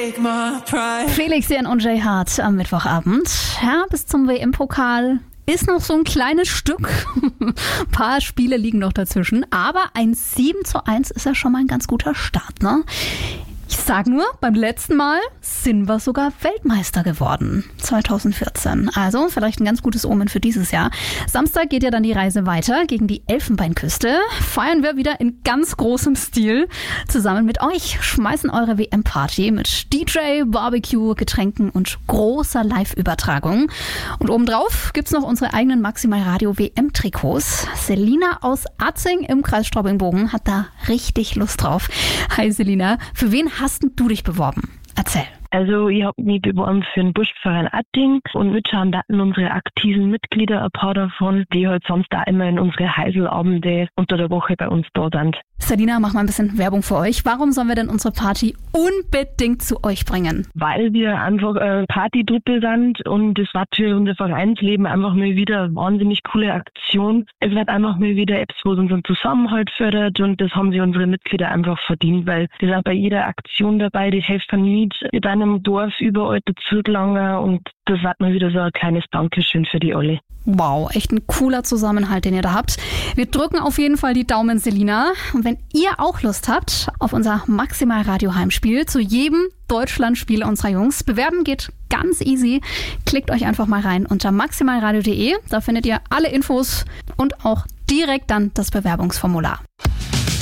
Felix Jan und Jay Hart am Mittwochabend. Ja, bis zum WM-Pokal ist noch so ein kleines Stück. Ein paar Spiele liegen noch dazwischen. Aber ein 7:1 ist ja schon mal ein ganz guter Start, ne? Ich sag nur, beim letzten Mal sind wir sogar Weltmeister geworden. 2014. Also vielleicht ein ganz gutes Omen für dieses Jahr. Samstag geht ja dann die Reise weiter gegen die Elfenbeinküste. Feiern wir wieder in ganz großem Stil zusammen mit euch. Schmeißen eure WM-Party mit DJ, Barbecue, Getränken und großer Live-Übertragung. Und obendrauf gibt's noch unsere eigenen Maximal Radio WM-Trikots. Selina aus Atzing im Kreis Straubing-Bogen hat da richtig Lust drauf. Hi Selina, für wen hast du dich beworben? Erzähl. Also ich habe mich beworben für den Buschverein Atting und mitschauen hatten unsere aktiven Mitglieder, ein paar davon, die halt sonst auch immer in unsere Heiselabende unter der Woche bei uns da sind. Selina, mach mal ein bisschen Werbung für euch. Warum sollen wir denn unsere Party unbedingt zu euch bringen? Weil wir einfach eine Partytruppe sind und das war für unser Vereinsleben einfach mal wieder eine wahnsinnig coole Aktion. Es wird einfach mal wieder etwas, was unseren Zusammenhalt fördert und das haben sich unsere Mitglieder einfach verdient, weil die sind bei jeder Aktion dabei, die helfen mit einem Dorf überall dazu gelangen und das wird mal wieder so ein kleines Dankeschön für die alle. Wow, echt ein cooler Zusammenhalt, den ihr da habt. Wir drücken auf jeden Fall die Daumen, Selina. Und wenn ihr auch Lust habt auf unser Maximal Radio Heimspiel zu jedem Deutschlandspiel unserer Jungs, bewerben geht ganz easy. Klickt euch einfach mal rein unter maximalradio.de. Da findet ihr alle Infos und auch direkt dann das Bewerbungsformular.